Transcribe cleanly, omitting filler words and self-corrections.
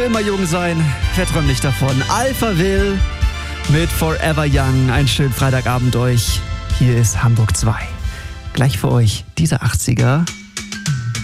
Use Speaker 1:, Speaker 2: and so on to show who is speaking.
Speaker 1: Immer jung sein, wer träumt nicht davon? Alphaville mit Forever Young. Einen schönen Freitagabend euch. Hier ist Hamburg 2. Gleich für euch diese 80er.